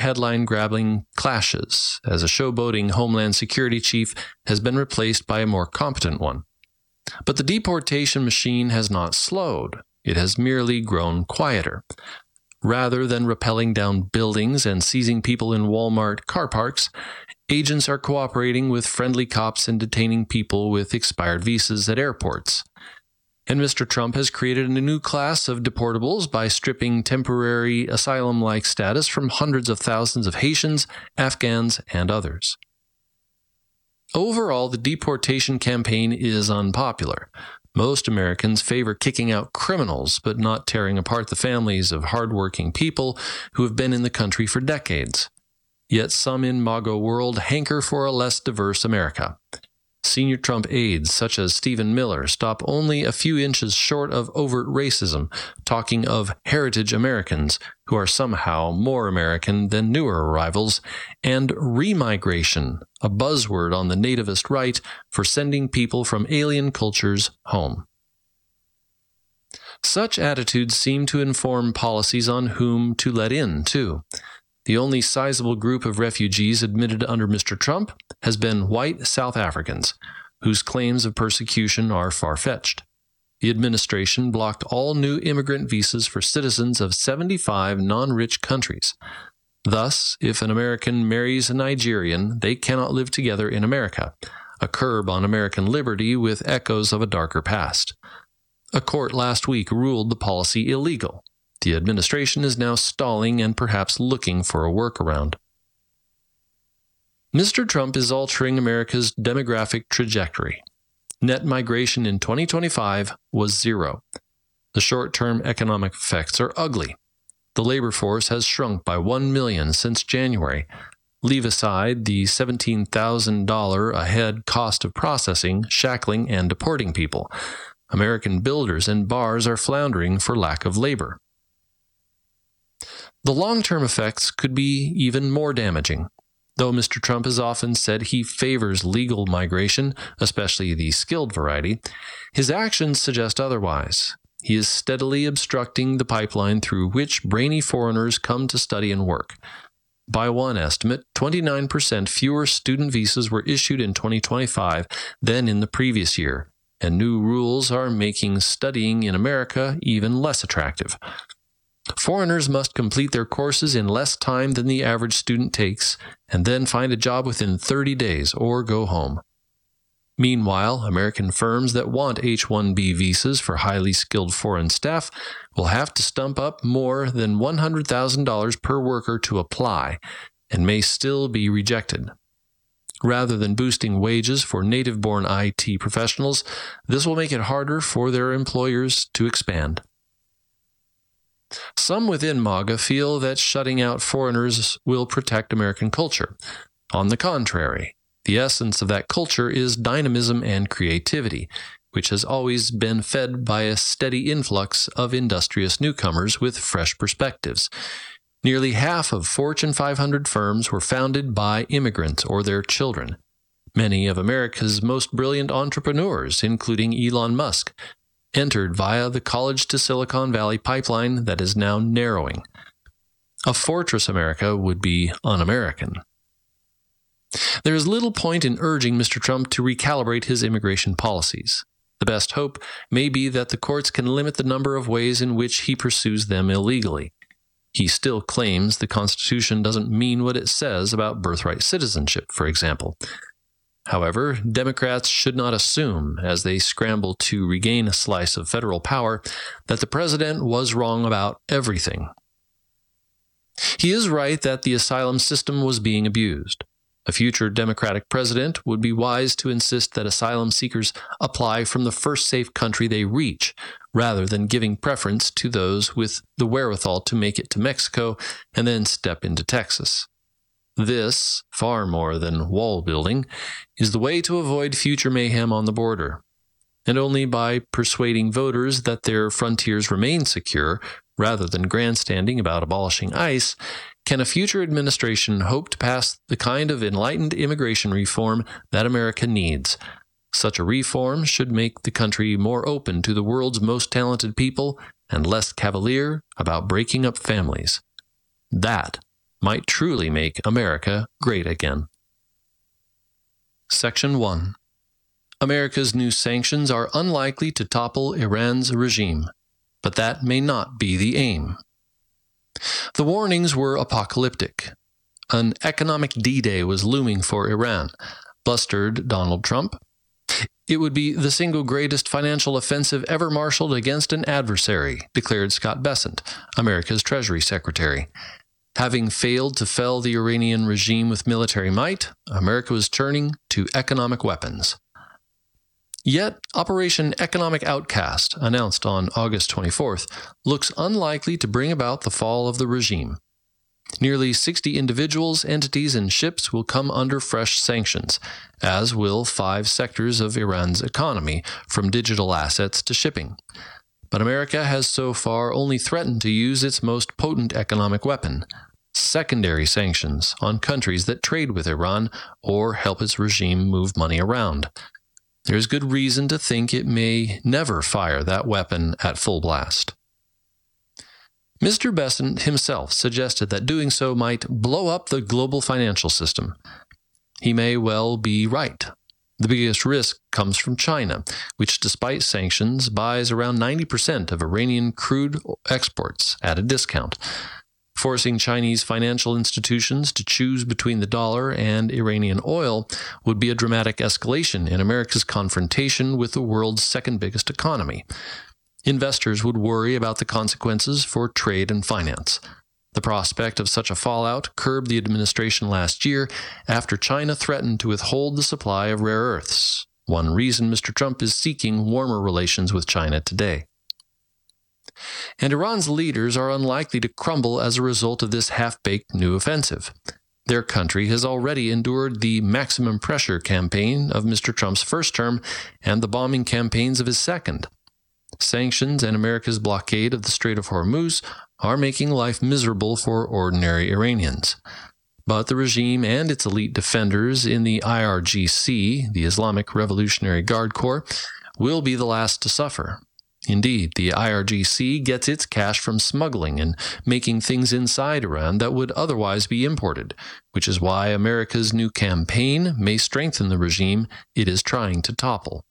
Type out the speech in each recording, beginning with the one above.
headline-grabbing clashes, as a showboating Homeland Security chief has been replaced by a more competent one. But the deportation machine has not slowed. It has merely grown quieter. Rather than rappelling down buildings and seizing people in Walmart car parks, agents are cooperating with friendly cops and detaining people with expired visas at airports. And Mr. Trump has created a new class of deportables by stripping temporary asylum-like status from hundreds of thousands of Haitians, Afghans, and others. Overall, the deportation campaign is unpopular. Most Americans favor kicking out criminals, but not tearing apart the families of hardworking people who have been in the country for decades. Yet some in MAGA world hanker for a less diverse America. Senior Trump aides, such as Stephen Miller, stop only a few inches short of overt racism, talking of heritage Americans, who are somehow more American than newer arrivals, and remigration, a buzzword on the nativist right for sending people from alien cultures home. Such attitudes seem to inform policies on whom to let in, too. The only sizable group of refugees admitted under Mr. Trump has been white South Africans, whose claims of persecution are far-fetched. The administration blocked all new immigrant visas for citizens of 75 non-rich countries. Thus, if an American marries a Nigerian, they cannot live together in America, a curb on American liberty with echoes of a darker past. A court last week ruled the policy illegal. The administration is now stalling and perhaps looking for a workaround. Mr. Trump is altering America's demographic trajectory. Net migration in 2025 was zero. The short-term economic effects are ugly. The labor force has shrunk by 1 million since January. Leave aside the $17,000 a head cost of processing, shackling, and deporting people. American builders and bars are floundering for lack of labor. The long-term effects could be even more damaging. Though Mr. Trump has often said he favors legal migration, especially the skilled variety, his actions suggest otherwise. He is steadily obstructing the pipeline through which brainy foreigners come to study and work. By one estimate, 29% fewer student visas were issued in 2025 than in the previous year, and new rules are making studying in America even less attractive. Foreigners must complete their courses in less time than the average student takes, and then find a job within 30 days or go home. Meanwhile, American firms that want H-1B visas for highly skilled foreign staff will have to stump up more than $100,000 per worker to apply, and may still be rejected. Rather than boosting wages for native-born IT professionals, this will make it harder for their employers to expand. Some within MAGA feel that shutting out foreigners will protect American culture. On the contrary, the essence of that culture is dynamism and creativity, which has always been fed by a steady influx of industrious newcomers with fresh perspectives. Nearly half of Fortune 500 firms were founded by immigrants or their children. Many of America's most brilliant entrepreneurs, including Elon Musk, entered via the College to Silicon Valley pipeline that is now narrowing. A fortress America would be un-American. There is little point in urging Mr. Trump to recalibrate his immigration policies. The best hope may be that the courts can limit the number of ways in which he pursues them illegally. He still claims the Constitution doesn't mean what it says about birthright citizenship, for example. However, Democrats should not assume, as they scramble to regain a slice of federal power, that the president was wrong about everything. He is right that the asylum system was being abused. A future Democratic president would be wise to insist that asylum seekers apply from the first safe country they reach, rather than giving preference to those with the wherewithal to make it to Mexico and then step into Texas. This, far more than wall building, is the way to avoid future mayhem on the border. And only by persuading voters that their frontiers remain secure, rather than grandstanding about abolishing ICE, can a future administration hope to pass the kind of enlightened immigration reform that America needs. Such a reform should make the country more open to the world's most talented people and less cavalier about breaking up families. That might truly make America great again. Section 1. America's new sanctions are unlikely to topple Iran's regime, but that may not be the aim. The warnings were apocalyptic. An economic D-Day was looming for Iran, blustered Donald Trump. It would be the single greatest financial offensive ever marshaled against an adversary, declared Scott Bessent, America's Treasury Secretary. Having failed to fell the Iranian regime with military might, America was turning to economic weapons. Yet, Operation Economic Outcast, announced on August 24th, looks unlikely to bring about the fall of the regime. Nearly 60 individuals, entities, and ships will come under fresh sanctions, as will 5 sectors of Iran's economy, from digital assets to shipping. But America has so far only threatened to use its most potent economic weapon, secondary sanctions on countries that trade with Iran or help its regime move money around. There is good reason to think it may never fire that weapon at full blast. Mr. Bessent himself suggested that doing so might blow up the global financial system. He may well be right. The biggest risk comes from China, which, despite sanctions, buys around 90% of Iranian crude exports at a discount. Forcing Chinese financial institutions to choose between the dollar and Iranian oil would be a dramatic escalation in America's confrontation with the world's second biggest economy. Investors would worry about the consequences for trade and finance. The prospect of such a fallout curbed the administration last year after China threatened to withhold the supply of rare earths, one reason Mr. Trump is seeking warmer relations with China today. And Iran's leaders are unlikely to crumble as a result of this half-baked new offensive. Their country has already endured the maximum pressure campaign of Mr. Trump's first term and the bombing campaigns of his second. Sanctions and America's blockade of the Strait of Hormuz are making life miserable for ordinary Iranians. But the regime and its elite defenders in the IRGC, the Islamic Revolutionary Guard Corps, will be the last to suffer. Indeed, the IRGC gets its cash from smuggling and making things inside Iran that would otherwise be imported, which is why America's new campaign may strengthen the regime it is trying to topple.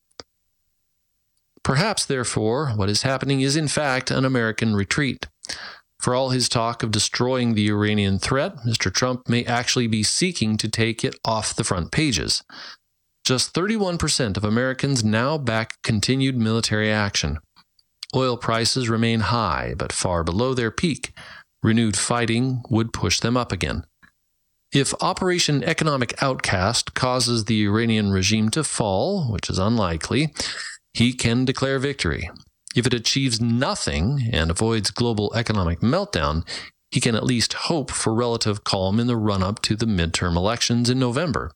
Perhaps, therefore, what is happening is in fact an American retreat. For all his talk of destroying the Iranian threat, Mr. Trump may actually be seeking to take it off the front pages. Just 31% of Americans now back continued military action. Oil prices remain high, but far below their peak. Renewed fighting would push them up again. If Operation Economic Outcast causes the Iranian regime to fall, which is unlikely, he can declare victory. If it achieves nothing and avoids global economic meltdown, he can at least hope for relative calm in the run-up to the midterm elections in November.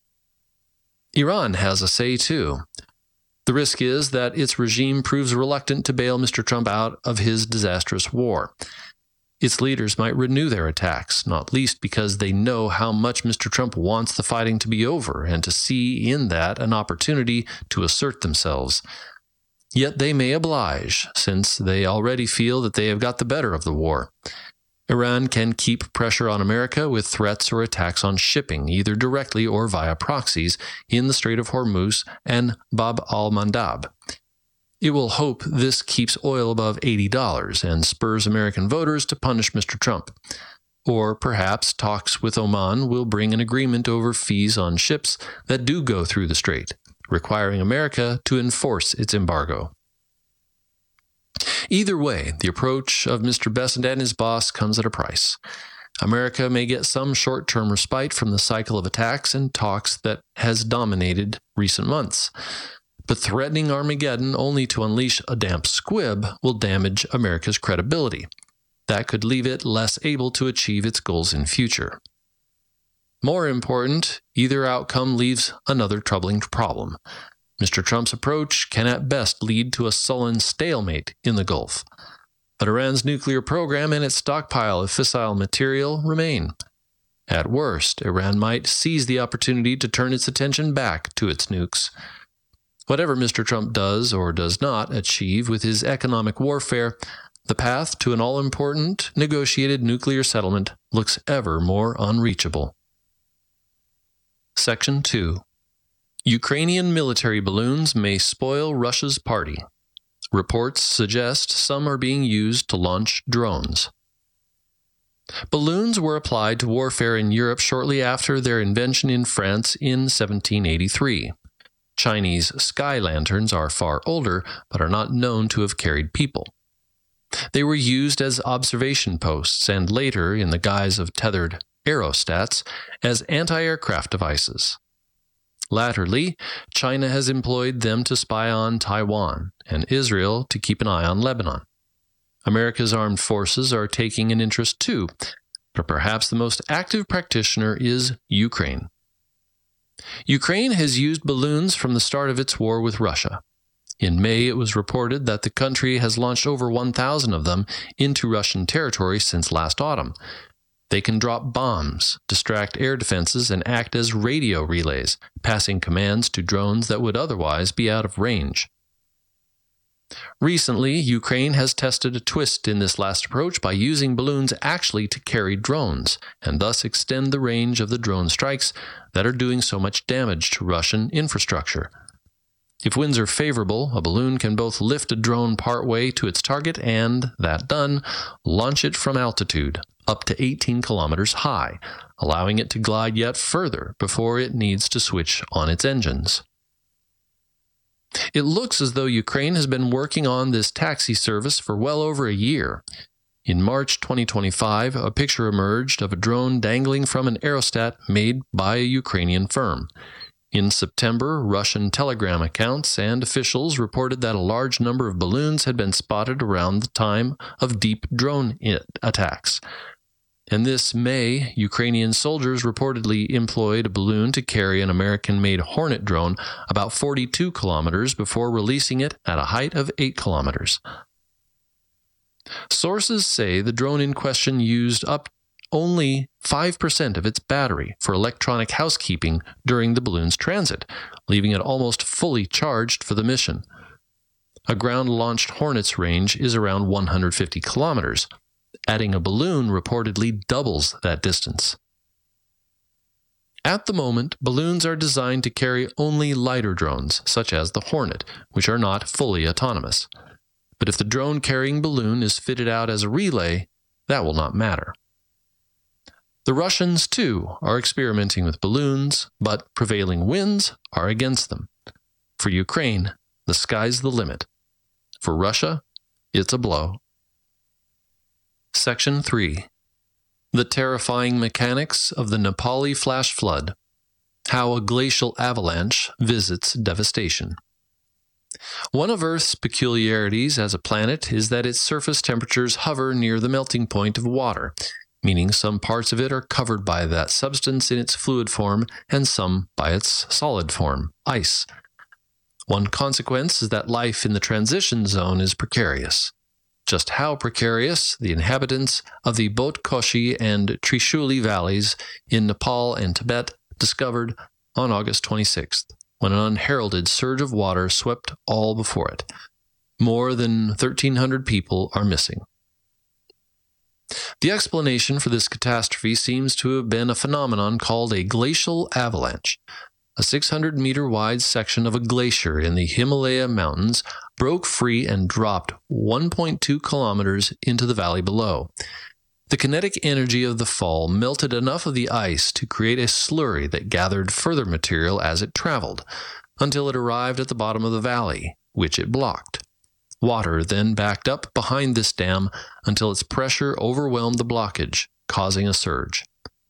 Iran has a say too. The risk is that its regime proves reluctant to bail Mr. Trump out of his disastrous war. Its leaders might renew their attacks, not least because they know how much Mr. Trump wants the fighting to be over and to see in that an opportunity to assert themselves. Yet they may oblige, since they already feel that they have got the better of the war. Iran can keep pressure on America with threats or attacks on shipping, either directly or via proxies, in the Strait of Hormuz and Bab al-Mandab. It will hope this keeps oil above $80 and spurs American voters to punish Mr. Trump. Or perhaps talks with Oman will bring an agreement over fees on ships that do go through the strait, requiring America to enforce its embargo. Either way, the approach of Mr. Bessent and his boss comes at a price. America may get some short-term respite from the cycle of attacks and talks that has dominated recent months. But threatening Armageddon only to unleash a damp squib will damage America's credibility. That could leave it less able to achieve its goals in future. More important, either outcome leaves another troubling problem. Mr. Trump's approach can at best lead to a sullen stalemate in the Gulf. But Iran's nuclear program and its stockpile of fissile material remain. At worst, Iran might seize the opportunity to turn its attention back to its nukes. Whatever Mr. Trump does or does not achieve with his economic warfare, the path to an all-important negotiated nuclear settlement looks ever more unreachable. Section 2. Ukrainian military balloons may spoil Russia's party. Reports suggest some are being used to launch drones. Balloons were applied to warfare in Europe shortly after their invention in France in 1783. Chinese sky lanterns are far older, but are not known to have carried people. They were used as observation posts and later, in the guise of tethered aerostats, as anti-aircraft devices. Latterly, China has employed them to spy on Taiwan, and Israel to keep an eye on Lebanon. America's armed forces are taking an interest too, but perhaps the most active practitioner is Ukraine. Ukraine has used balloons from the start of its war with Russia. In May, it was reported that the country has launched over 1,000 of them into Russian territory since last autumn. They can drop bombs, distract air defenses, and act as radio relays, passing commands to drones that would otherwise be out of range. Recently, Ukraine has tested a twist in this last approach by using balloons actually to carry drones, and thus extend the range of the drone strikes that are doing so much damage to Russian infrastructure. If winds are favorable, a balloon can both lift a drone partway to its target and, that done, launch it from altitude, up to 18 kilometers high, allowing it to glide yet further before it needs to switch on its engines. It looks as though Ukraine has been working on this taxi service for well over a year. In March 2025, a picture emerged of a drone dangling from an aerostat made by a Ukrainian firm. In September, Russian Telegram accounts and officials reported that a large number of balloons had been spotted around the time of deep drone attacks. And this May, Ukrainian soldiers reportedly employed a balloon to carry an American-made Hornet drone about 42 kilometers before releasing it at a height of 8 kilometers. Sources say the drone in question used up only 5% of its battery for electronic housekeeping during the balloon's transit, leaving it almost fully charged for the mission. A ground-launched Hornet's range is around 150 kilometers. Adding a balloon reportedly doubles that distance. At the moment, balloons are designed to carry only lighter drones, such as the Hornet, which are not fully autonomous. But if the drone-carrying balloon is fitted out as a relay, that will not matter. The Russians, too, are experimenting with balloons, but prevailing winds are against them. For Ukraine, the sky's the limit. For Russia, it's a blow. Section 3. The terrifying mechanics of the Nepali flash flood. How a glacial avalanche visits devastation. One of Earth's peculiarities as a planet is that its surface temperatures hover near the melting point of water, meaning some parts of it are covered by that substance in its fluid form and some by its solid form, ice. One consequence is that life in the transition zone is precarious. Just how precarious, the inhabitants of the Botkoshi and Trishuli valleys in Nepal and Tibet discovered on August 26th, when an unheralded surge of water swept all before it. More than 1,300 people are missing. The explanation for this catastrophe seems to have been a phenomenon called a glacial avalanche. A 600-meter-wide section of a glacier in the Himalaya mountains broke free and dropped 1.2 kilometers into the valley below. The kinetic energy of the fall melted enough of the ice to create a slurry that gathered further material as it traveled, until it arrived at the bottom of the valley, which it blocked. Water then backed up behind this dam until its pressure overwhelmed the blockage, causing a surge.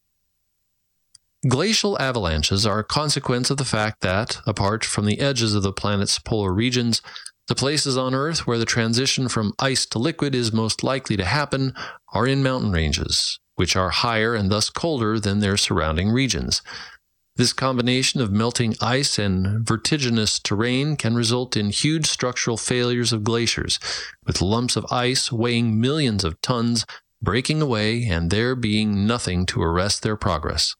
Glacial avalanches are a consequence of the fact that, apart from the edges of the planet's polar regions, the places on Earth where the transition from ice to liquid is most likely to happen are in mountain ranges, which are higher and thus colder than their surrounding regions. This combination of melting ice and vertiginous terrain can result in huge structural failures of glaciers, with lumps of ice weighing millions of tons breaking away and there being nothing to arrest their progress.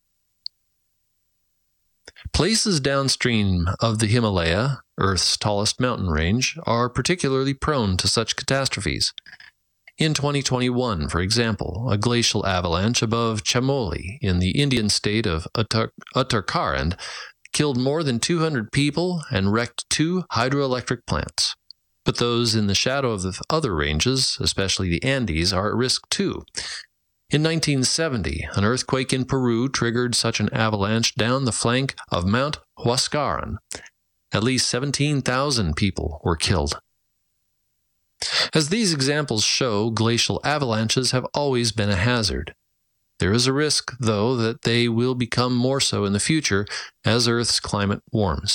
Places downstream of the Himalaya, Earth's tallest mountain range, are particularly prone to such catastrophes. In 2021, for example, a glacial avalanche above Chamoli in the Indian state of Uttarakhand killed more than 200 people and wrecked 2 hydroelectric plants. But those in the shadow of the other ranges, especially the Andes, are at risk too. In 1970, an earthquake in Peru triggered such an avalanche down the flank of Mount Huascaran. At least 17,000 people were killed. As these examples show, glacial avalanches have always been a hazard. There is a risk, though, that they will become more so in the future as Earth's climate warms.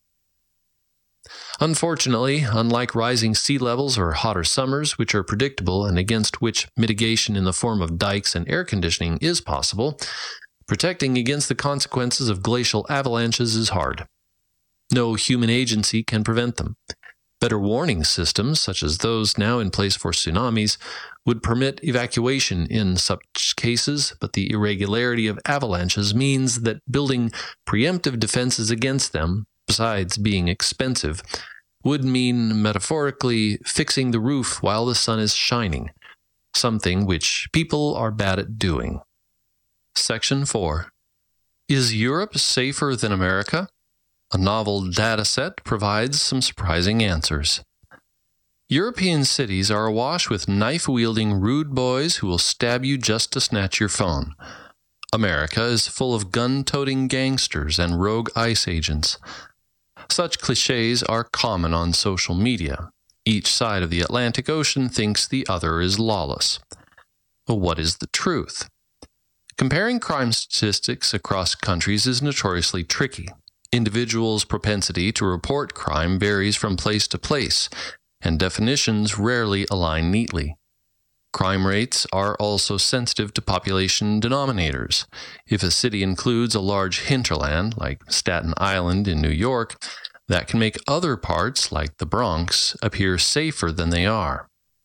Unfortunately, unlike rising sea levels or hotter summers, which are predictable and against which mitigation in the form of dikes and air conditioning is possible, protecting against the consequences of glacial avalanches is hard. No human agency can prevent them. Better warning systems, such as those now in place for tsunamis, would permit evacuation in such cases, but the irregularity of avalanches means that building preemptive defenses against them, besides being expensive, would mean, metaphorically, fixing the roof while the sun is shining, something which people are bad at doing. Section 4. Is Europe safer than America? A novel dataset provides some surprising answers. European cities are awash with knife-wielding rude boys who will stab you just to snatch your phone. America is full of gun-toting gangsters and rogue ICE agents. Such cliches are common on social media. Each side of the Atlantic Ocean thinks the other is lawless. But what is the truth? Comparing crime statistics across countries is notoriously tricky. Individuals' propensity to report crime varies from place to place, and definitions rarely align neatly. Crime rates are also sensitive to population denominators. If a city includes a large hinterland, like Staten Island in New York, that can make other parts, like the Bronx, appear safer than they are.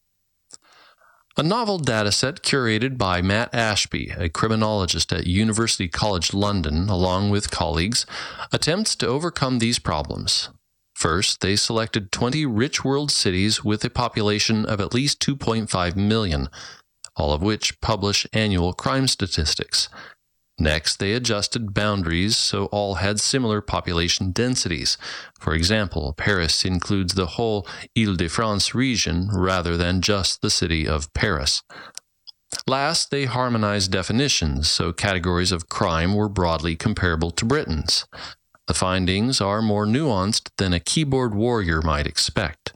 A novel dataset curated by Matt Ashby, a criminologist at University College London, along with colleagues, attempts to overcome these problems. First, they selected 20 rich world cities with a population of at least 2.5 million, all of which publish annual crime statistics. Next, they adjusted boundaries so all had similar population densities. For example, Paris includes the whole Île-de-France region rather than just the city of Paris. Last, they harmonized definitions so categories of crime were broadly comparable to Britain's. The findings are more nuanced than a keyboard warrior might expect.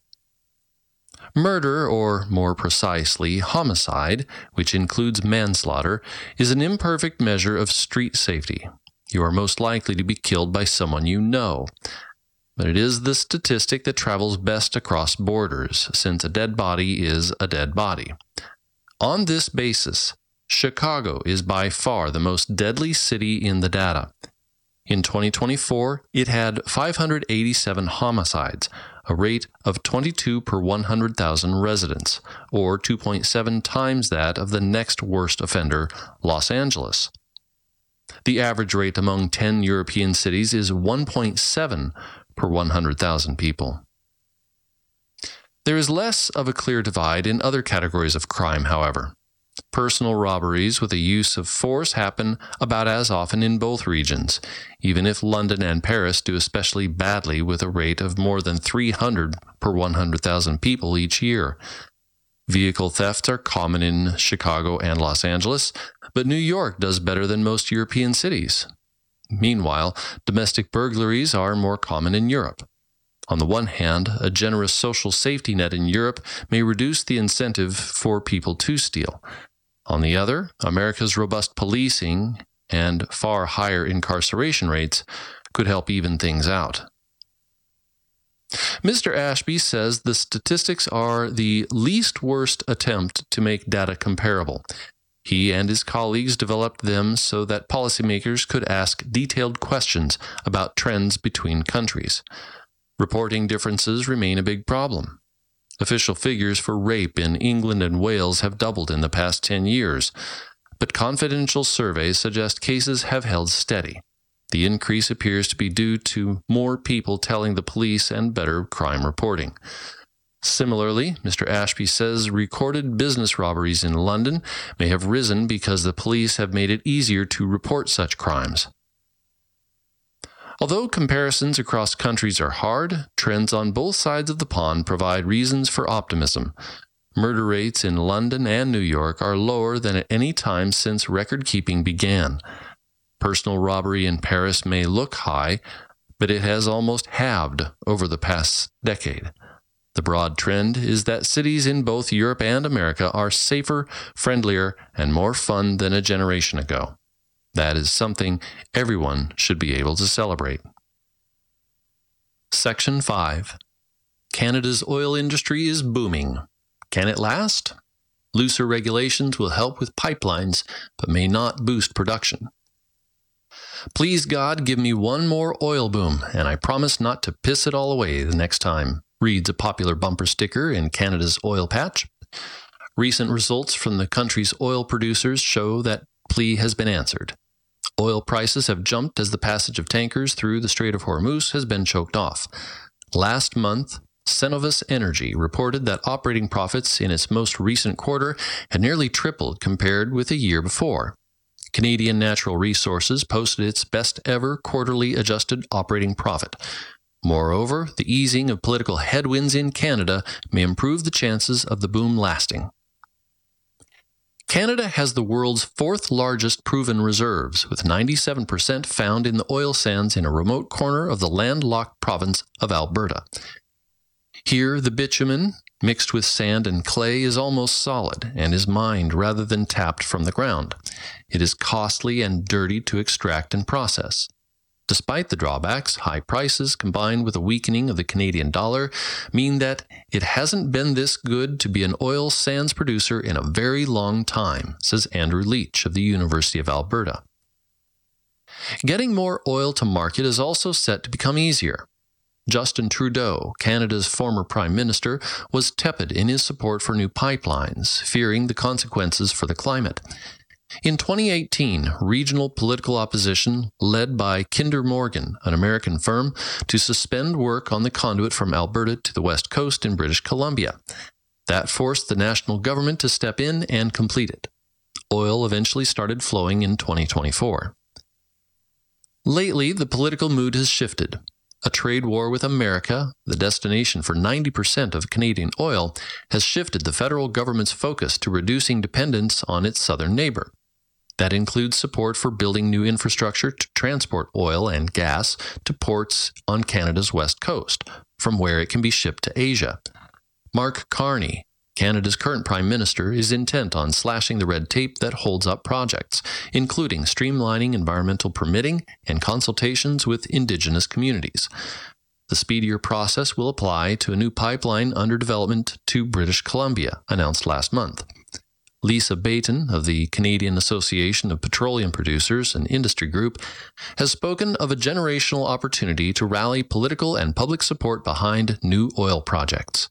Murder, or more precisely, homicide, which includes manslaughter, is an imperfect measure of street safety. You are most likely to be killed by someone you know. But it is the statistic that travels best across borders, since a dead body is a dead body. On this basis, Chicago is by far the most deadly city in the data. In 2024, it had 587 homicides, a rate of 22 per 100,000 residents, or 2.7 times that of the next worst offender, Los Angeles. The average rate among 10 European cities is 1.7 per 100,000 people. There is less of a clear divide in other categories of crime, however. Personal robberies with the use of force happen about as often in both regions, even if London and Paris do especially badly with a rate of more than 300 per 100,000 people each year. Vehicle thefts are common in Chicago and Los Angeles, but New York does better than most European cities. Meanwhile, domestic burglaries are more common in Europe. On the one hand, a generous social safety net in Europe may reduce the incentive for people to steal. On the other, America's robust policing and far higher incarceration rates could help even things out. Mr. Ashby says the statistics are the least worst attempt to make data comparable. He and his colleagues developed them so that policymakers could ask detailed questions about trends between countries. Reporting differences remain a big problem. Official figures for rape in England and Wales have doubled in the past 10 years, but confidential surveys suggest cases have held steady. The increase appears to be due to more people telling the police and better crime reporting. Similarly, Mr. Ashby says recorded business robberies in London may have risen because the police have made it easier to report such crimes. Although comparisons across countries are hard, trends on both sides of the pond provide reasons for optimism. Murder rates in London and New York are lower than at any time since record-keeping began. Personal robbery in Paris may look high, but it has almost halved over the past decade. The broad trend is that cities in both Europe and America are safer, friendlier, and more fun than a generation ago. That is something everyone should be able to celebrate. Section 5. Canada's oil industry is booming. Can it last? Looser regulations will help with pipelines, but may not boost production. Please God, give me one more oil boom, and I promise not to piss it all away the next time, reads a popular bumper sticker in Canada's oil patch. Recent results from the country's oil producers show that plea has been answered. Oil prices have jumped as the passage of tankers through the Strait of Hormuz has been choked off. Last month, Cenovus Energy reported that operating profits in its most recent quarter had nearly tripled compared with a year before. Canadian Natural Resources posted its best ever quarterly adjusted operating profit. Moreover, the easing of political headwinds in Canada may improve the chances of the boom lasting. Canada has the world's fourth largest proven reserves, with 97% found in the oil sands in a remote corner of the landlocked province of Alberta. Here, the bitumen, mixed with sand and clay, is almost solid and is mined rather than tapped from the ground. It is costly and dirty to extract and process. Despite the drawbacks, high prices combined with a weakening of the Canadian dollar mean that it hasn't been this good to be an oil sands producer in a very long time, says Andrew Leach of the University of Alberta. Getting more oil to market is also set to become easier. Justin Trudeau, Canada's former Prime Minister, was tepid in his support for new pipelines, fearing the consequences for the climate. In 2018, regional political opposition, led by Kinder Morgan, an American firm, to suspend work on the conduit from Alberta to the west coast in British Columbia. That forced the national government to step in and complete it. Oil eventually started flowing in 2024. Lately, the political mood has shifted. A trade war with America, the destination for 90% of Canadian oil, has shifted the federal government's focus to reducing dependence on its southern neighbor. That includes support for building new infrastructure to transport oil and gas to ports on Canada's west coast, from where it can be shipped to Asia. Mark Carney, Canada's current Prime Minister, is intent on slashing the red tape that holds up projects, including streamlining environmental permitting and consultations with Indigenous communities. The speedier process will apply to a new pipeline under development to British Columbia, announced last month. Lisa Bayton of the Canadian Association of Petroleum Producers, an industry group, has spoken of a generational opportunity to rally political and public support behind new oil projects.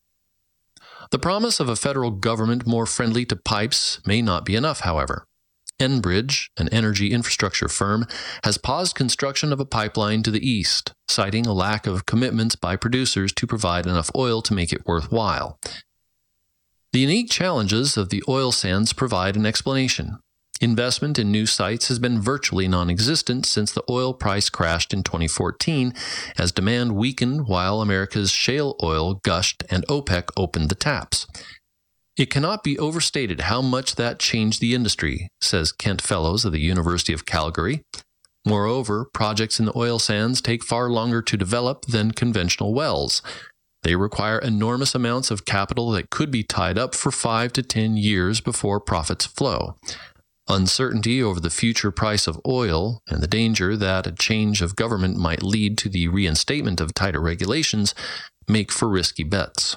The promise of a federal government more friendly to pipes may not be enough, however. Enbridge, an energy infrastructure firm, has paused construction of a pipeline to the east, citing a lack of commitments by producers to provide enough oil to make it worthwhile. The unique challenges of the oil sands provide an explanation. Investment in new sites has been virtually non-existent since the oil price crashed in 2014 as demand weakened while America's shale oil gushed and OPEC opened the taps. It cannot be overstated how much that changed the industry, says Kent Fellows of the University of Calgary. Moreover, projects in the oil sands take far longer to develop than conventional wells. They require enormous amounts of capital that could be tied up for 5 to 10 years before profits flow. Uncertainty over the future price of oil and the danger that a change of government might lead to the reinstatement of tighter regulations make for risky bets.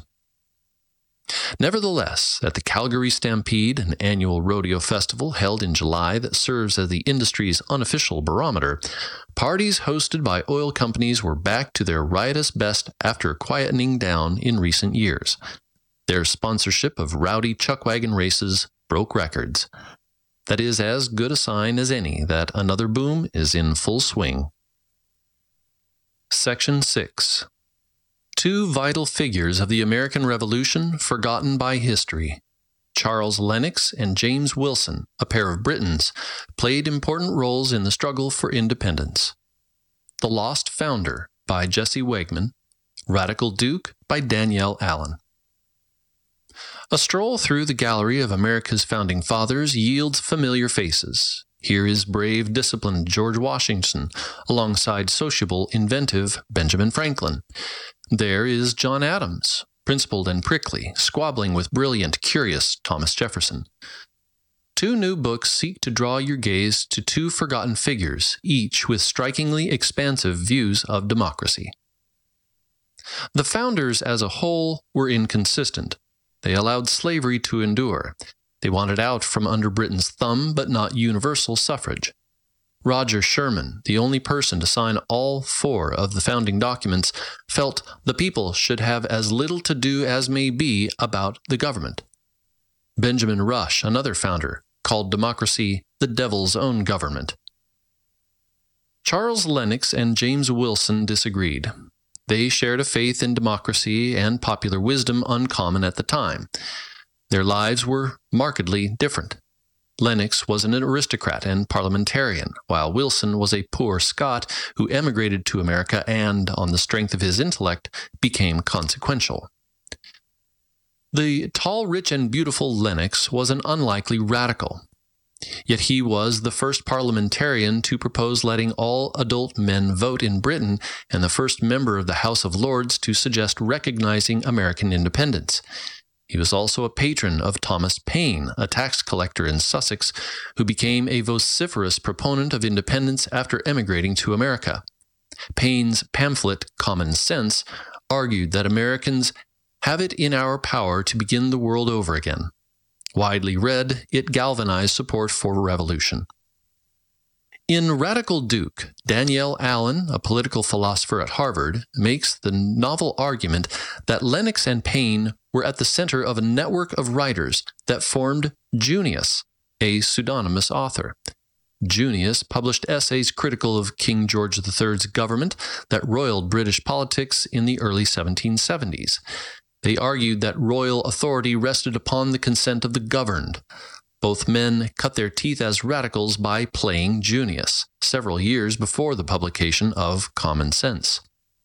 Nevertheless, at the Calgary Stampede, an annual rodeo festival held in July that serves as the industry's unofficial barometer, parties hosted by oil companies were back to their riotous best after quietening down in recent years. Their sponsorship of rowdy chuckwagon races broke records. That is as good a sign as any that another boom is in full swing. Section 6. Two vital figures of the American Revolution forgotten by history. Charles Lennox and James Wilson, a pair of Britons, played important roles in the struggle for independence. The Lost Founder by Jesse Wegman, Radical Duke by Danielle Allen. A stroll through the gallery of America's founding fathers yields familiar faces. Here is brave, disciplined George Washington, alongside sociable, inventive Benjamin Franklin. There is John Adams, principled and prickly, squabbling with brilliant, curious Thomas Jefferson. Two new books seek to draw your gaze to two forgotten figures, each with strikingly expansive views of democracy. The founders as a whole were inconsistent. They allowed slavery to endure. They wanted out from under Britain's thumb, but not universal suffrage. Roger Sherman, the only person to sign all four of the founding documents, felt the people should have as little to do as may be about the government. Benjamin Rush, another founder, called democracy the devil's own government. Charles Lennox and James Wilson disagreed. They shared a faith in democracy and popular wisdom uncommon at the time. Their lives were markedly different. Lennox was an aristocrat and parliamentarian, while Wilson was a poor Scot who emigrated to America and, on the strength of his intellect, became consequential. The tall, rich, and beautiful Lennox was an unlikely radical. Yet he was the first parliamentarian to propose letting all adult men vote in Britain and the first member of the House of Lords to suggest recognizing American independence. He was also a patron of Thomas Paine, a tax collector in Sussex, who became a vociferous proponent of independence after emigrating to America. Paine's pamphlet, Common Sense, argued that Americans have it in our power to begin the world over again. Widely read, it galvanized support for revolution. In Radical Duke, Danielle Allen, a political philosopher at Harvard, makes the novel argument that Lennox and Paine were at the center of a network of writers that formed Junius, a pseudonymous author. Junius published essays critical of King George III's government that roiled British politics in the early 1770s. They argued that royal authority rested upon the consent of the governed. Both men cut their teeth as radicals by playing Junius, several years before the publication of Common Sense.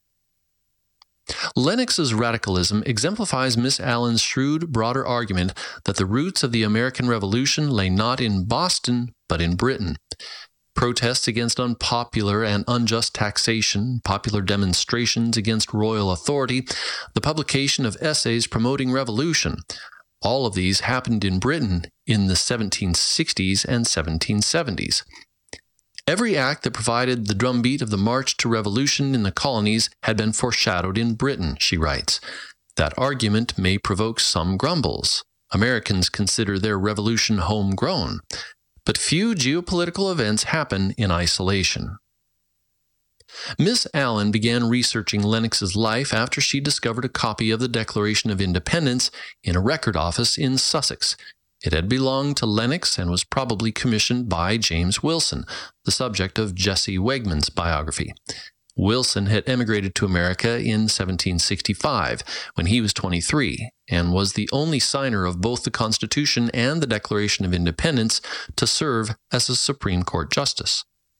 Lennox's radicalism exemplifies Miss Allen's shrewd, broader argument that the roots of the American Revolution lay not in Boston, but in Britain. Protests against unpopular and unjust taxation, popular demonstrations against royal authority, the publication of essays promoting revolution, all of these happened in Britain in the 1760s and 1770s. Every act that provided the drumbeat of the march to revolution in the colonies had been foreshadowed in Britain, she writes. That argument may provoke some grumbles. Americans consider their revolution homegrown. But few geopolitical events happen in isolation. Miss Allen began researching Lennox's life after she discovered a copy of the Declaration of Independence in a record office in Sussex. It had belonged to Lennox and was probably commissioned by James Wilson, the subject of Jesse Wegman's biography. Wilson had emigrated to America in 1765, when he was 23, and was the only signer of both the Constitution and the Declaration of Independence to serve as a Supreme Court justice.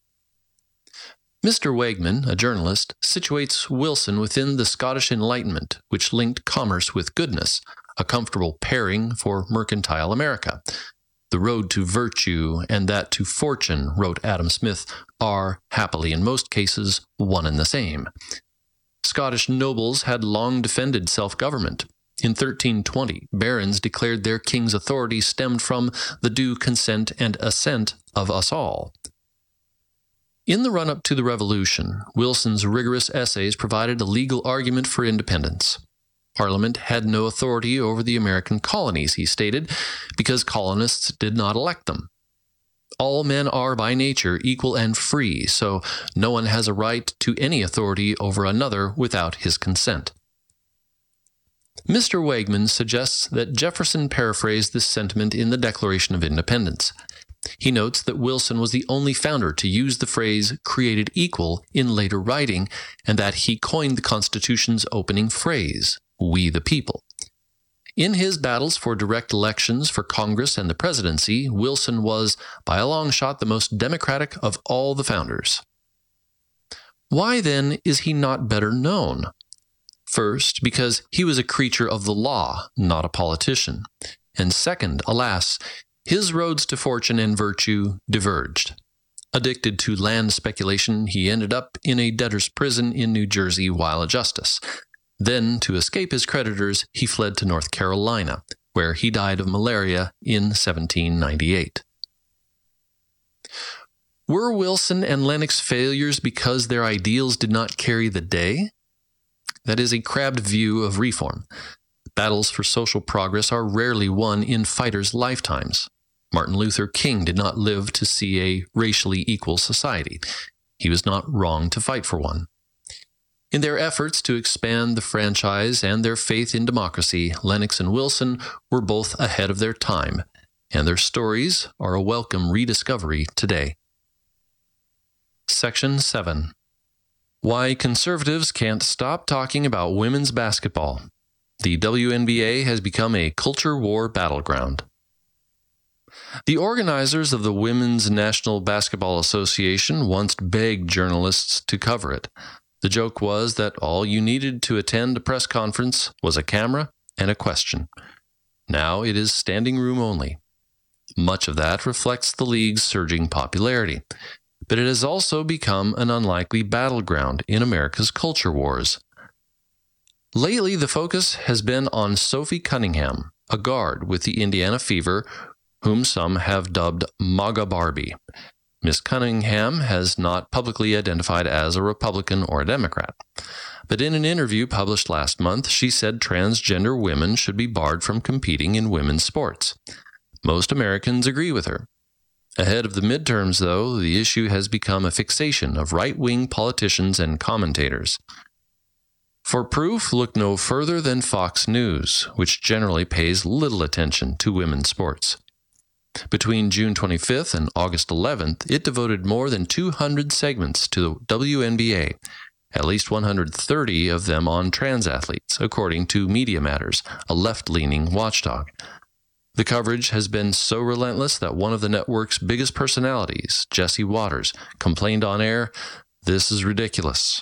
Mr. Wegman, a journalist, situates Wilson within the Scottish Enlightenment, which linked commerce with goodness, a comfortable pairing for mercantile America. The road to virtue and that to fortune, wrote Adam Smith, are, happily in most cases, one and the same. Scottish nobles had long defended self-government. In 1320, barons declared their king's authority stemmed from the due consent and assent of us all. In the run-up to the Revolution, Wilson's rigorous essays provided a legal argument for independence. Parliament had no authority over the American colonies, he stated, because colonists did not elect them. All men are by nature equal and free, so no one has a right to any authority over another without his consent. Mr. Wegman suggests that Jefferson paraphrased this sentiment in the Declaration of Independence. He notes that Wilson was the only founder to use the phrase created equal in later writing, and that he coined the Constitution's opening phrase, "We the people." In his battles for direct elections for Congress and the presidency, Wilson was, by a long shot, the most democratic of all the founders. Why, then, is he not better known? First, because he was a creature of the law, not a politician. And second, alas, his roads to fortune and virtue diverged. Addicted to land speculation, he ended up in a debtor's prison in New Jersey while a justice. Then, to escape his creditors, he fled to North Carolina, where he died of malaria in 1798. Were Wilson and Lennox failures because their ideals did not carry the day? That is a crabbed view of reform. Battles for social progress are rarely won in fighters' lifetimes. Martin Luther King did not live to see a racially equal society. He was not wrong to fight for one. In their efforts to expand the franchise and their faith in democracy, Lennox and Wilson were both ahead of their time, and their stories are a welcome rediscovery today. Section 7. Why conservatives can't stop talking about women's basketball. The WNBA has become a culture war battleground. The organizers of the Women's National Basketball Association once begged journalists to cover it. The joke was that all you needed to attend a press conference was a camera and a question. Now it is standing room only. Much of that reflects the league's surging popularity, but it has also become an unlikely battleground in America's culture wars. Lately, the focus has been on Sophie Cunningham, a guard with the Indiana Fever, whom some have dubbed MAGA Barbie. Miss Cunningham has not publicly identified as a Republican or a Democrat. But in an interview published last month, she said transgender women should be barred from competing in women's sports. Most Americans agree with her. Ahead of the midterms, though, the issue has become a fixation of right-wing politicians and commentators. For proof, look no further than Fox News, which generally pays little attention to women's sports. Between June 25th and August 11th, it devoted more than 200 segments to the WNBA, at least 130 of them on trans athletes, according to Media Matters, a left-leaning watchdog. The coverage has been so relentless that one of the network's biggest personalities, Jesse Waters, complained on air, "This is ridiculous."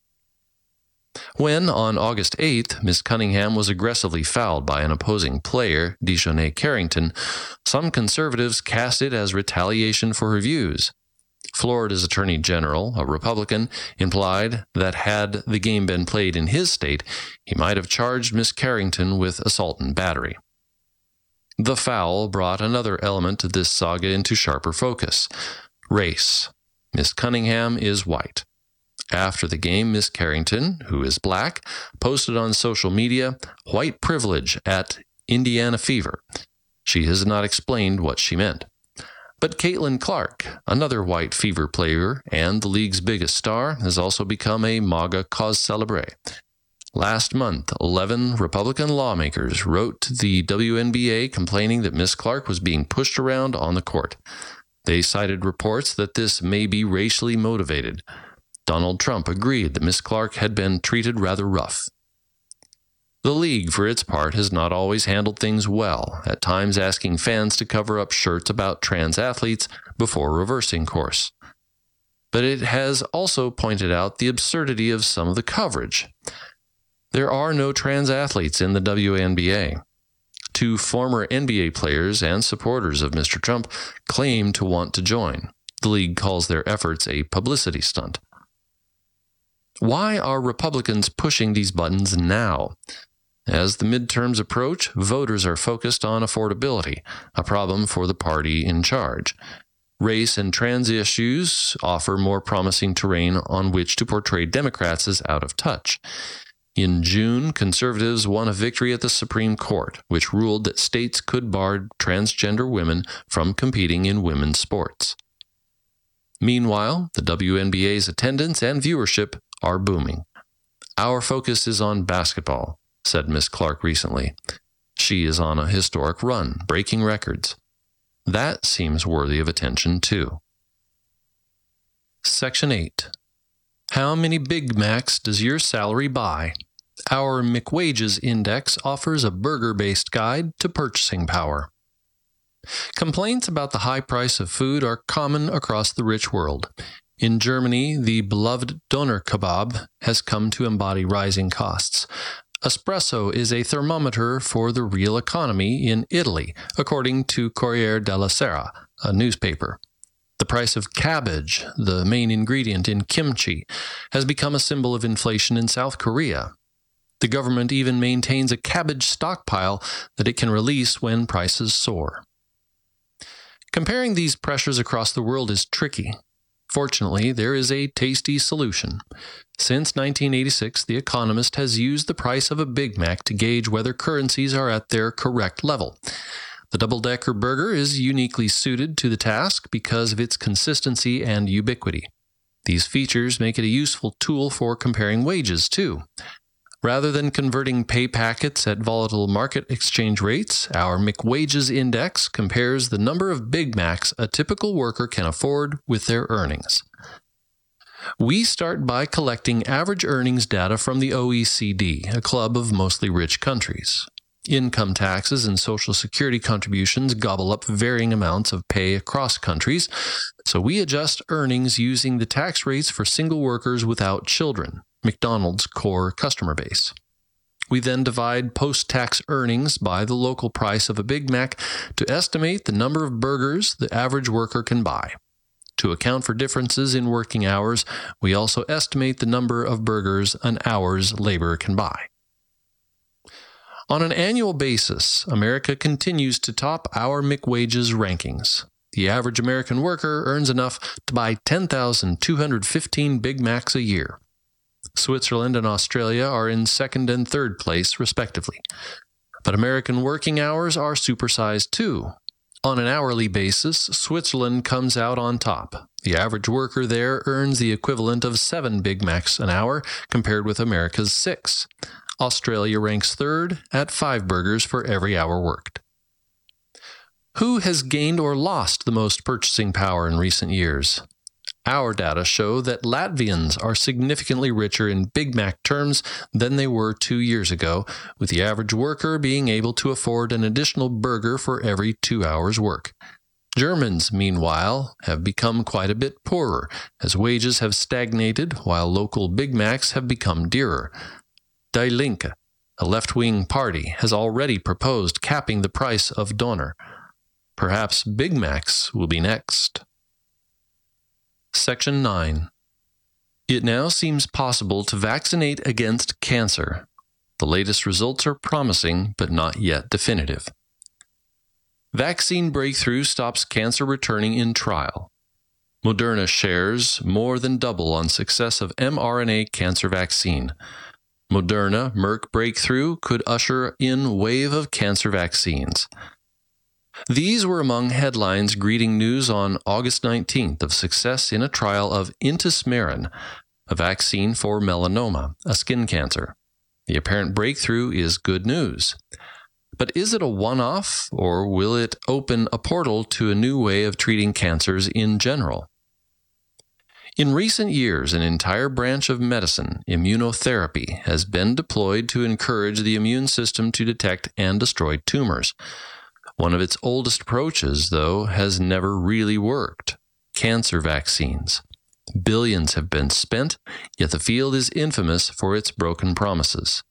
When, on August 8th, Miss Cunningham was aggressively fouled by an opposing player, Deshaunay Carrington, some conservatives cast it as retaliation for her views. Florida's Attorney General, a Republican, implied that had the game been played in his state, he might have charged Miss Carrington with assault and battery. The foul brought another element of this saga into sharper focus: race. Miss Cunningham is white. After the game, Miss Carrington, who is black, posted on social media, "White privilege at Indiana Fever." She has not explained what she meant. But Caitlin Clark, another white Fever player and the league's biggest star, has also become a MAGA cause célèbre. Last month, 11 Republican lawmakers wrote to the WNBA complaining that Miss Clark was being pushed around on the court. They cited reports that this may be racially motivated. Donald Trump agreed that Miss Clark had been treated rather rough. The league, for its part, has not always handled things well, at times asking fans to cover up shirts about trans athletes before reversing course. But it has also pointed out the absurdity of some of the coverage. There are no trans athletes in the WNBA. Two former NBA players and supporters of Mr. Trump claim to want to join. The league calls their efforts a publicity stunt. Why are Republicans pushing these buttons now? As the midterms approach, voters are focused on affordability, a problem for the party in charge. Race and trans issues offer more promising terrain on which to portray Democrats as out of touch. In June, conservatives won a victory at the Supreme Court, which ruled that states could bar transgender women from competing in women's sports. Meanwhile, the WNBA's attendance and viewership are booming. "Our focus is on basketball," said Miss Clark recently. She is on a historic run, breaking records. That seems worthy of attention too. Section 8. How many Big Macs does your salary buy? Our McWages Index offers a burger-based guide to purchasing power. Complaints about the high price of food are common across the rich world. In Germany, the beloved doner kebab has come to embody rising costs. Espresso is a thermometer for the real economy in Italy, according to Corriere della Sera, a newspaper. The price of cabbage, the main ingredient in kimchi, has become a symbol of inflation in South Korea. The government even maintains a cabbage stockpile that it can release when prices soar. Comparing these pressures across the world is tricky. Fortunately, there is a tasty solution. Since 1986, The Economist has used the price of a Big Mac to gauge whether currencies are at their correct level. The double-decker burger is uniquely suited to the task because of its consistency and ubiquity. These features make it a useful tool for comparing wages, too. Rather than converting pay packets at volatile market exchange rates, our McWages Index compares the number of Big Macs a typical worker can afford with their earnings. We start by collecting average earnings data from the OECD, a club of mostly rich countries. Income taxes and Social Security contributions gobble up varying amounts of pay across countries, so we adjust earnings using the tax rates for single workers without children, McDonald's core customer base. We then divide post-tax earnings by the local price of a Big Mac to estimate the number of burgers the average worker can buy. To account for differences in working hours, we also estimate the number of burgers an hour's labor can buy. On an annual basis, America continues to top our McWages rankings. The average American worker earns enough to buy 10,215 Big Macs a year. Switzerland and Australia are in second and third place, respectively. But American working hours are supersized too. On an hourly basis, Switzerland comes out on top. The average worker there earns the equivalent of 7 Big Macs an hour, compared with America's 6. Australia ranks third at 5 burgers for every hour worked. Who has gained or lost the most purchasing power in recent years? Our data show that Latvians are significantly richer in Big Mac terms than they were 2 years ago, with the average worker being able to afford an additional burger for every 2 hours' work. Germans, meanwhile, have become quite a bit poorer, as wages have stagnated while local Big Macs have become dearer. Die Linke, a left-wing party, has already proposed capping the price of Doner. Perhaps Big Macs will be next. Section 9. It now seems possible to vaccinate against cancer. The latest results are promising, but not yet definitive. Vaccine breakthrough stops cancer returning in trial. Moderna shares more than double on success of mRNA cancer vaccine. Moderna Merck breakthrough could usher in wave of cancer vaccines. These were among headlines greeting news on August 19th of success in a trial of Intismeran, a vaccine for melanoma, a skin cancer. The apparent breakthrough is good news. But is it a one-off, or will it open a portal to a new way of treating cancers in general? In recent years, an entire branch of medicine, immunotherapy, has been deployed to encourage the immune system to detect and destroy tumors. One of its oldest approaches, though, has never really worked: cancer vaccines. Billions have been spent, yet the field is infamous for its broken promises.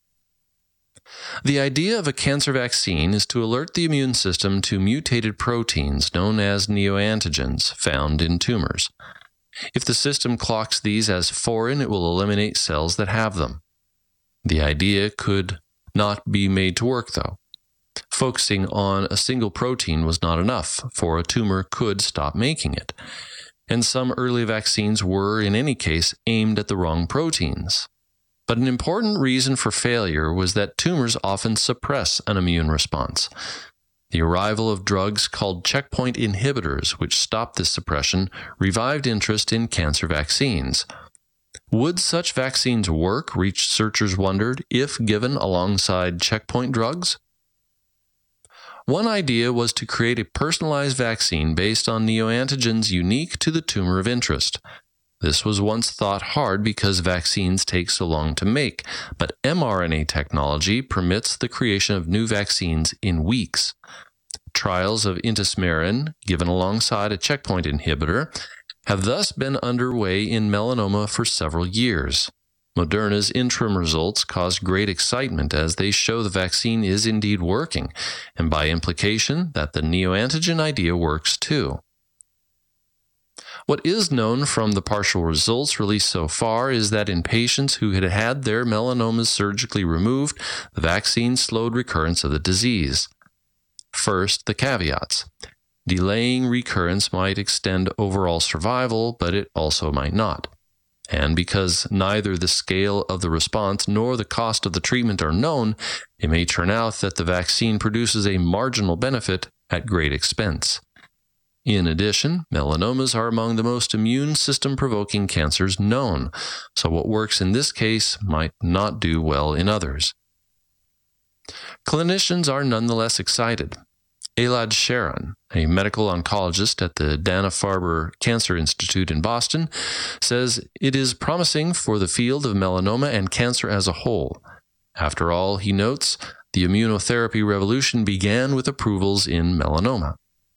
The idea of a cancer vaccine is to alert the immune system to mutated proteins known as neoantigens found in tumors. If the system clocks these as foreign, it will eliminate cells that have them. The idea could not be made to work, though. Focusing on a single protein was not enough, for a tumor could stop making it. And some early vaccines were, in any case, aimed at the wrong proteins. But an important reason for failure was that tumors often suppress an immune response. The arrival of drugs called checkpoint inhibitors, which stopped this suppression, revived interest in cancer vaccines. Would such vaccines work, researchers wondered, if given alongside checkpoint drugs? One idea was to create a personalized vaccine based on neoantigens unique to the tumor of interest. This was once thought hard because vaccines take so long to make, but mRNA technology permits the creation of new vaccines in weeks. Trials of intismeran, given alongside a checkpoint inhibitor, have thus been underway in melanoma for several years. Moderna's interim results caused great excitement as they show the vaccine is indeed working, and by implication that the neoantigen idea works too. What is known from the partial results released so far is that in patients who had had their melanomas surgically removed, the vaccine slowed recurrence of the disease. First, the caveats. Delaying recurrence might extend overall survival, but it also might not. And because neither the scale of the response nor the cost of the treatment are known, it may turn out that the vaccine produces a marginal benefit at great expense. In addition, melanomas are among the most immune system-provoking cancers known, so what works in this case might not do well in others. Clinicians are nonetheless excited. Elad Sharon, a medical oncologist at the Dana-Farber Cancer Institute in Boston, says it is promising for the field of melanoma and cancer as a whole. After all, he notes, the immunotherapy revolution began with approvals in melanoma.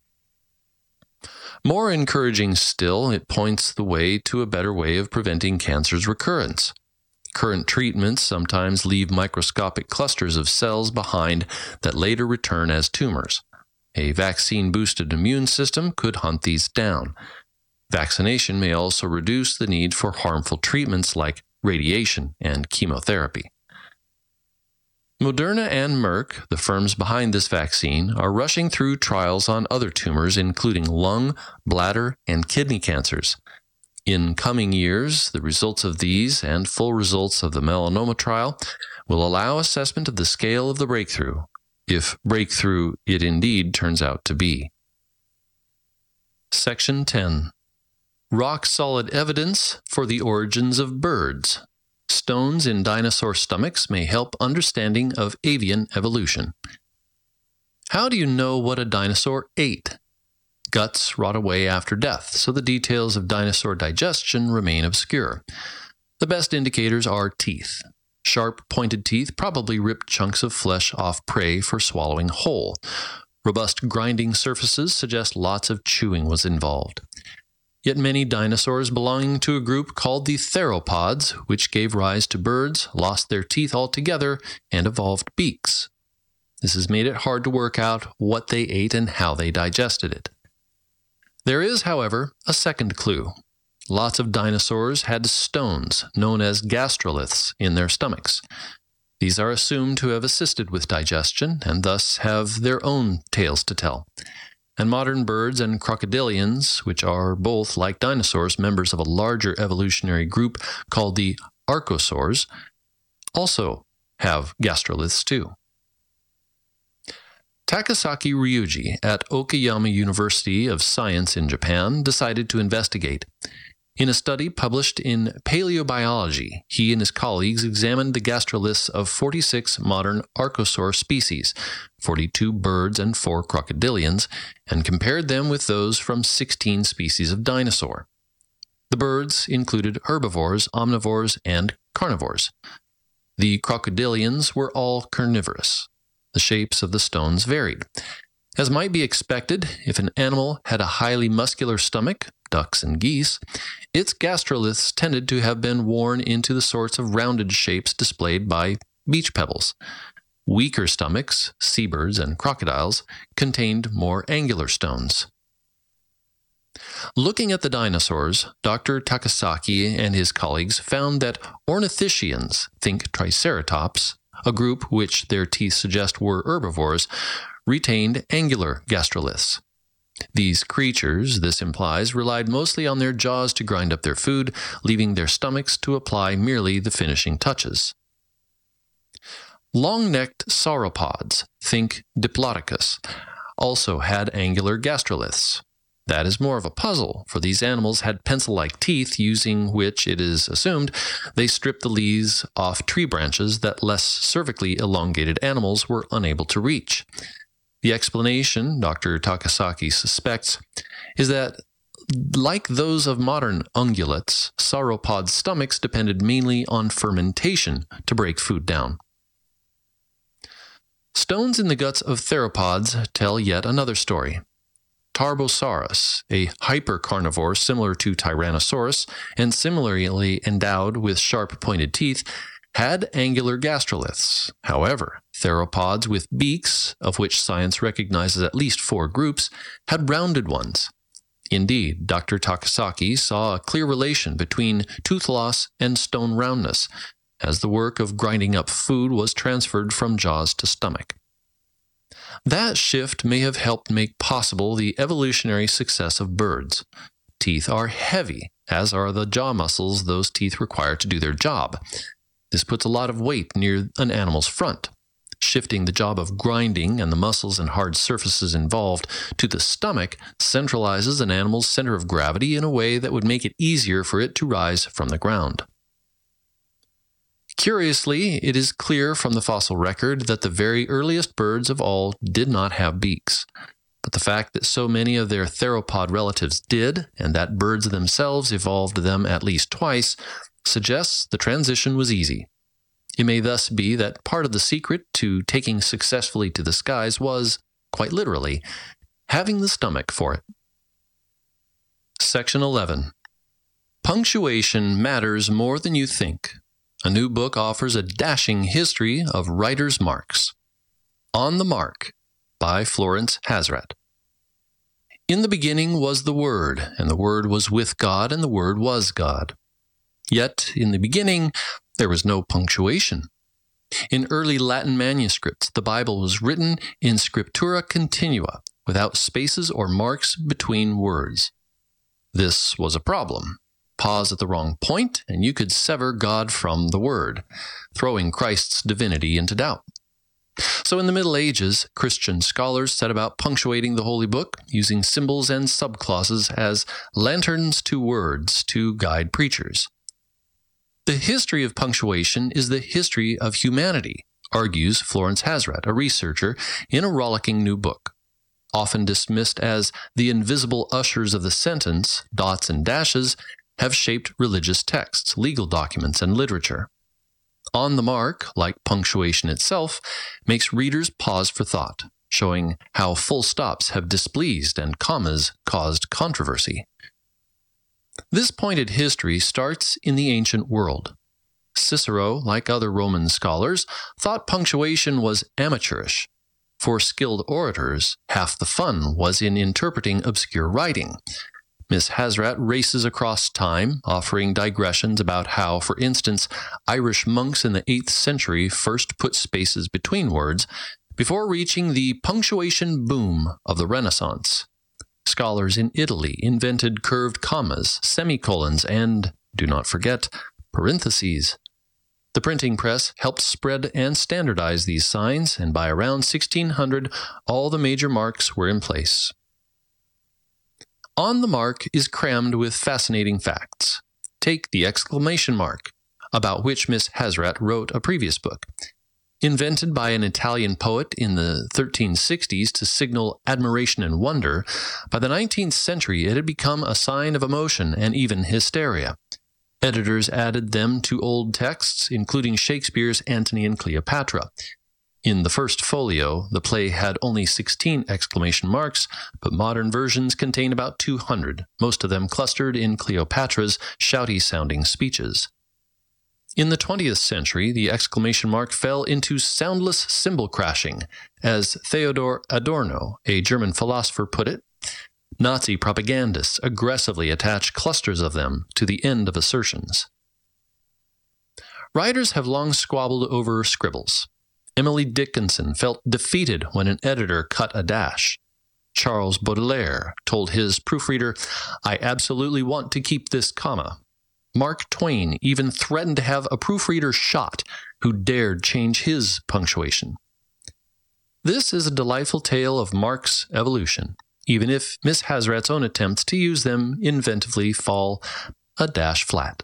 More encouraging still, it points the way to a better way of preventing cancer's recurrence. Current treatments sometimes leave microscopic clusters of cells behind that later return as tumors. A vaccine-boosted immune system could hunt these down. Vaccination may also reduce the need for harmful treatments like radiation and chemotherapy. Moderna and Merck, the firms behind this vaccine, are rushing through trials on other tumors including lung, bladder, and kidney cancers. In coming years, the results of these and full results of the melanoma trial will allow assessment of the scale of the breakthrough, if breakthrough it indeed turns out to be. Section 10. Rock-solid evidence for the origins of birds. Stones in dinosaur stomachs may help understanding of avian evolution. How do you know what a dinosaur ate? Guts rot away after death, so the details of dinosaur digestion remain obscure. The best indicators are teeth. Sharp, pointed teeth probably ripped chunks of flesh off prey for swallowing whole. Robust grinding surfaces suggest lots of chewing was involved. Yet many dinosaurs belonging to a group called the theropods, which gave rise to birds, lost their teeth altogether and evolved beaks. This has made it hard to work out what they ate and how they digested it. There is, however, a second clue. Lots of dinosaurs had stones, known as gastroliths, in their stomachs. These are assumed to have assisted with digestion and thus have their own tales to tell. And modern birds and crocodilians, which are both, like dinosaurs, members of a larger evolutionary group called the archosaurs, also have gastroliths too. Takasaki Ryuji at Okayama University of Science in Japan decided to investigate. In a study published in Paleobiology, he and his colleagues examined the gastroliths of 46 modern archosaur species, 42 birds and 4 crocodilians, and compared them with those from 16 species of dinosaur. The birds included herbivores, omnivores, and carnivores. The crocodilians were all carnivorous. The shapes of the stones varied. As might be expected, if an animal had a highly muscular stomach, ducks and geese, its gastroliths tended to have been worn into the sorts of rounded shapes displayed by beach pebbles. Weaker stomachs, seabirds and crocodiles, contained more angular stones. Looking at the dinosaurs, Dr. Takasaki and his colleagues found that ornithischians, think Triceratops, a group which their teeth suggest were herbivores, retained angular gastroliths. These creatures, this implies, relied mostly on their jaws to grind up their food, leaving their stomachs to apply merely the finishing touches. Long-necked sauropods, think Diplodocus, also had angular gastroliths. That is more of a puzzle, for these animals had pencil-like teeth using which, it is assumed, they stripped the leaves off tree branches that less cervically elongated animals were unable to reach. The explanation, Dr. Takasaki suspects, is that, like those of modern ungulates, sauropod stomachs depended mainly on fermentation to break food down. Stones in the guts of theropods tell yet another story. Tarbosaurus, a hypercarnivore similar to Tyrannosaurus and similarly endowed with sharp-pointed teeth, had angular gastroliths. However, theropods with beaks, of which science recognizes at least 4 groups, had rounded ones. Indeed, Dr. Takasaki saw a clear relation between tooth loss and stone roundness, as the work of grinding up food was transferred from jaws to stomach. That shift may have helped make possible the evolutionary success of birds. Teeth are heavy, as are the jaw muscles those teeth require to do their job. This puts a lot of weight near an animal's front. Shifting the job of grinding and the muscles and hard surfaces involved to the stomach centralizes an animal's center of gravity in a way that would make it easier for it to rise from the ground. Curiously, it is clear from the fossil record that the very earliest birds of all did not have beaks. But the fact that so many of their theropod relatives did, and that birds themselves evolved them at least twice, suggests the transition was easy. It may thus be that part of the secret to taking successfully to the skies was, quite literally, having the stomach for it. Section 11. Punctuation matters more than you think. A new book offers a dashing history of writer's marks. On the Mark, by Florence Hasrat. In the beginning was the Word, and the Word was with God, and the Word was God. Yet, in the beginning, there was no punctuation. In early Latin manuscripts, the Bible was written in scriptura continua, without spaces or marks between words. This was a problem. Pause at the wrong point, and you could sever God from the Word, throwing Christ's divinity into doubt. So in the Middle Ages, Christian scholars set about punctuating the Holy Book, using symbols and subclauses as lanterns to words to guide preachers. The history of punctuation is the history of humanity, argues Florence Hasrat, a researcher, in a rollicking new book. Often dismissed as the invisible ushers of the sentence, dots and dashes have shaped religious texts, legal documents, and literature. On the Mark, like punctuation itself, makes readers pause for thought, showing how full stops have displeased and commas caused controversy. This pointed history starts in the ancient world. Cicero, like other Roman scholars, thought punctuation was amateurish. For skilled orators, half the fun was in interpreting obscure writing. Miss Hasrat races across time, offering digressions about how, for instance, Irish monks in the 8th century first put spaces between words, before reaching the punctuation boom of the Renaissance. Scholars in Italy invented curved commas, semicolons, and, do not forget, parentheses. The printing press helped spread and standardize these signs, and by around 1600, all the major marks were in place. On the Mark is crammed with fascinating facts. Take the exclamation mark, about which Miss Hasrat wrote a previous book. Invented by an Italian poet in the 1360s to signal admiration and wonder, by the 19th century it had become a sign of emotion and even hysteria. Editors added them to old texts, including Shakespeare's Antony and Cleopatra. In the first folio, the play had only 16 exclamation marks, but modern versions contain about 200, most of them clustered in Cleopatra's shouty-sounding speeches. In the 20th century, the exclamation mark fell into soundless cymbal crashing, as Theodor Adorno, a German philosopher, put it. Nazi propagandists aggressively attach clusters of them to the end of assertions. Writers have long squabbled over scribbles. Emily Dickinson felt defeated when an editor cut a dash. Charles Baudelaire told his proofreader, "I absolutely want to keep this comma." Mark Twain even threatened to have a proofreader shot who dared change his punctuation. This is a delightful tale of marks' evolution, even if Miss Hasrat's own attempts to use them inventively fall a dash flat.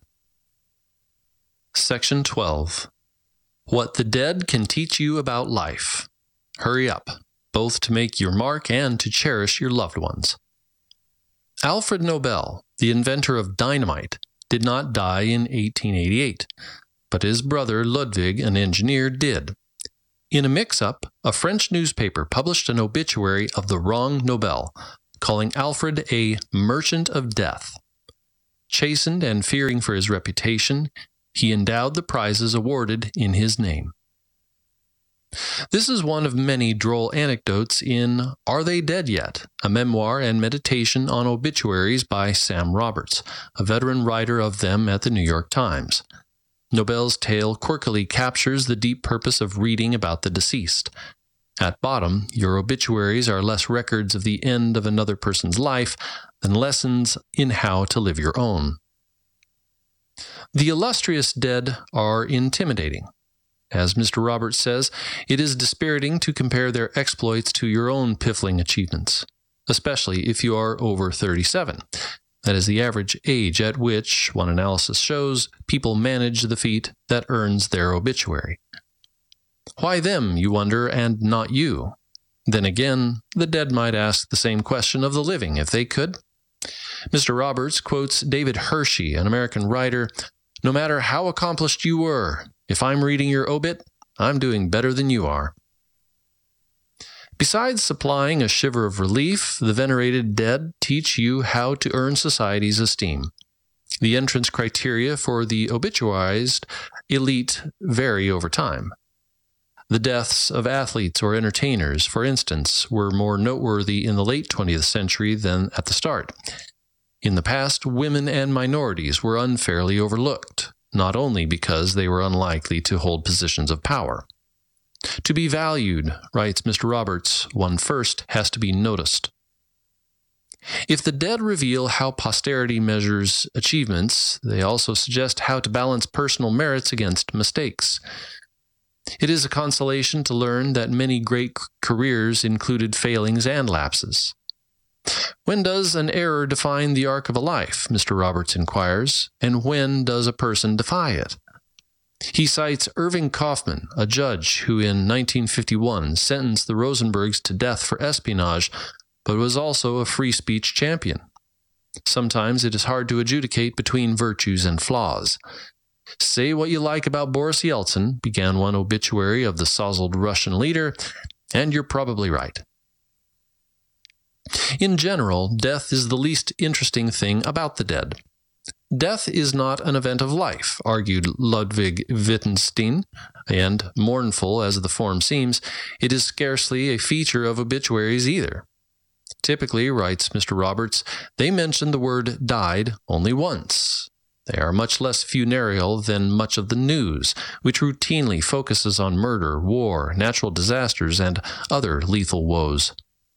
Section 12. What the Dead Can Teach You About Life. Hurry up. both to make your mark and to cherish your loved ones. Alfred Nobel, the inventor of dynamite, did not die in 1888, but his brother Ludwig, an engineer, did. In a mix-up, a French newspaper published an obituary of the wrong Nobel, calling Alfred a merchant of death. Chastened and fearing for his reputation, he endowed the prizes awarded in his name. This is one of many droll anecdotes in Are They Dead Yet?, a memoir and meditation on obituaries by Sam Roberts, a veteran writer of them at the New York Times. Nobel's tale quirkily captures the deep purpose of reading about the deceased. At bottom, your obituaries are less records of the end of another person's life than lessons in how to live your own. The illustrious dead are intimidating. As Mr. Roberts says, it is dispiriting to compare their exploits to your own piffling achievements, especially if you are over 37. That is the average age at which, one analysis shows, people manage the feat that earns their obituary. Why them, you wonder, and not you? Then again, the dead might ask the same question of the living if they could. Mr. Roberts quotes David Hershey, an American writer, "No matter how accomplished you were, if I'm reading your obit, I'm doing better than you are." Besides supplying a shiver of relief, the venerated dead teach you how to earn society's esteem. The entrance criteria for the obituarized elite vary over time. The deaths of athletes or entertainers, for instance, were more noteworthy in the late 20th century than at the start. In the past, women and minorities were unfairly overlooked, not only because they were unlikely to hold positions of power. To be valued, writes Mr. Roberts, one first has to be noticed. If the dead reveal how posterity measures achievements, they also suggest how to balance personal merits against mistakes. It is a consolation to learn that many great careers included failings and lapses. When does an error define the arc of a life, Mr. Roberts inquires, and when does a person defy it? He cites Irving Kaufman, a judge who in 1951 sentenced the Rosenbergs to death for espionage, but was also a free speech champion. Sometimes it is hard to adjudicate between virtues and flaws. "Say what you like about Boris Yeltsin," began one obituary of the sozzled Russian leader, "and you're probably right." In general, death is the least interesting thing about the dead. Death is not an event of life, argued Ludwig Wittgenstein, and, mournful as the form seems, it is scarcely a feature of obituaries either. Typically, writes Mr. Roberts, they mention the word died only once. They are much less funereal than much of the news, which routinely focuses on murder, war, natural disasters, and other lethal woes.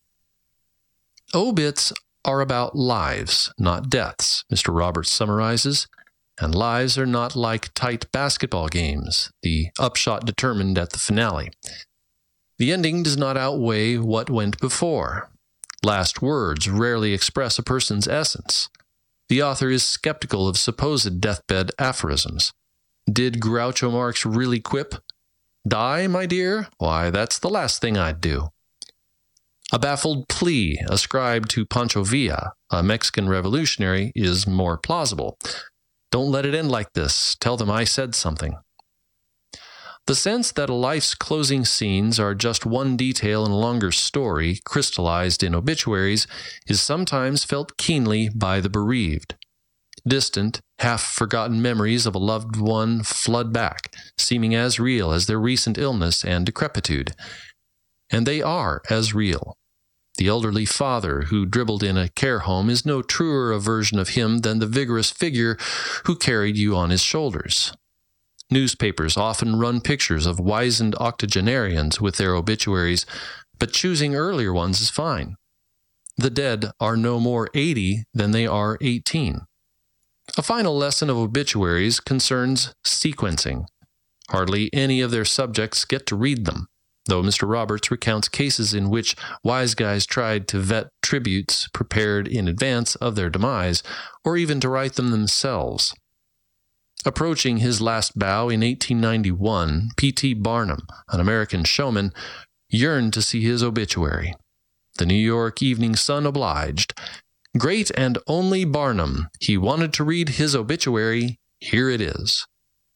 Obits are about lives, not deaths, Mr. Roberts summarizes, and lives are not like tight basketball games, the upshot determined at the finale. The ending does not outweigh what went before. Last words rarely express a person's essence. The author is skeptical of supposed deathbed aphorisms. Did Groucho Marx really quip, "Die, my dear? Why, that's the last thing I'd do." A baffled plea ascribed to Pancho Villa, a Mexican revolutionary, is more plausible. "Don't let it end like this. Tell them I said something." The sense that a life's closing scenes are just one detail in a longer story, crystallized in obituaries, is sometimes felt keenly by the bereaved. Distant, half-forgotten memories of a loved one flood back, seeming as real as their recent illness and decrepitude. And they are as real. The elderly father who dribbled in a care home is no truer a version of him than the vigorous figure who carried you on his shoulders. Newspapers often run pictures of wizened octogenarians with their obituaries, but choosing earlier ones is fine. The dead are no more 80 than they are 18. A final lesson of obituaries concerns sequencing. Hardly any of their subjects get to read them, though Mr. Roberts recounts cases in which wise guys tried to vet tributes prepared in advance of their demise, or even to write them themselves. Approaching his last bow in 1891, P.T. Barnum, an American showman, yearned to see his obituary. The New York Evening Sun obliged. Great and only Barnum. He wanted to read his obituary. Here it is.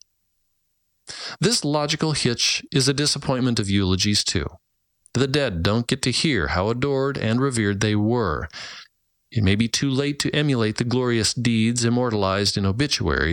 This logical hitch is a disappointment of eulogies, too. The dead don't get to hear how adored and revered they were. It may be too late to emulate the glorious deeds immortalized in obituaries,